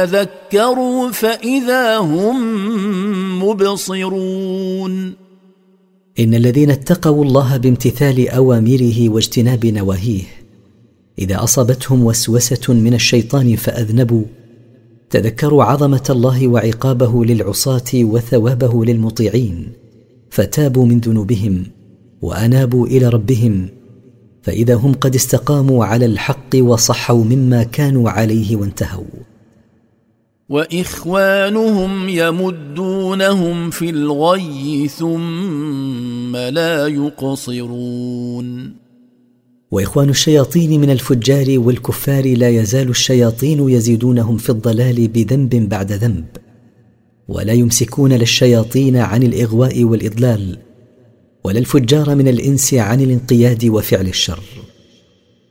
ذكروا فإذا هم مبصرون. إن الذين اتقوا الله بامتثال أوامره واجتناب نواهيه إذا أصابتهم وسوسة من الشيطان فأذنبوا تذكروا عظمة الله وعقابه للعصاة وثوابه للمطيعين فتابوا من ذنوبهم وأنابوا إلى ربهم فإذا هم قد استقاموا على الحق وصحوا مما كانوا عليه وانتهوا. وإخوانهم يمدونهم في الغي ثم لا يقصرون. وإخوان الشياطين من الفجار والكفار لا يزال الشياطين يزيدونهم في الضلال بذنب بعد ذنب ولا يمسكون للشياطين عن الإغواء والإضلال ولا الفجار من الإنس عن الانقياد وفعل الشر.